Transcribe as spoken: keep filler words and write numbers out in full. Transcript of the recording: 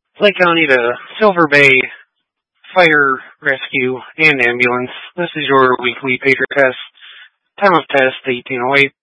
Lake County to Silver Bay Fire Rescue and Ambulance. This is your weekly pager test. Time of test eighteen oh eight.